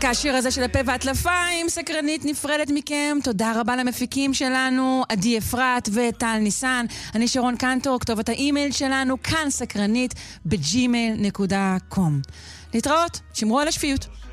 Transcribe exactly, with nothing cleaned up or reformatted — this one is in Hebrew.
השיר הזה של הפה והטלפיים, סקרנית נפרדת מכם. תודה רבה למפיקים שלנו, עדי אפרת וטל ניסן. אני שרון קנטור, כתובת האימייל שלנו כאן סקרנית בג'ימייל נקודה קום. להתראות, שמרו על השפיות.